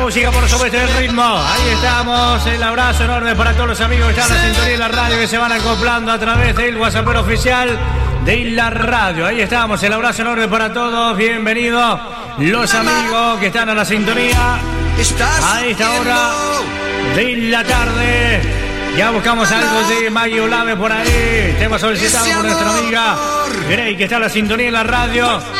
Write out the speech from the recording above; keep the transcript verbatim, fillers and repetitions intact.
música por sobre el ritmo. Ahí estamos. El abrazo enorme para todos los amigos que están en la sintonía de la radio, que se van acoplando a través del WhatsApp oficial de la radio. Ahí estamos. El abrazo enorme para todos. Bienvenidos los amigos que están a la sintonía a esta hora de la tarde. Ya buscamos algo de Maggie Olave por ahí. Tema solicitado por nuestra amiga Grey, que está en la sintonía de la radio.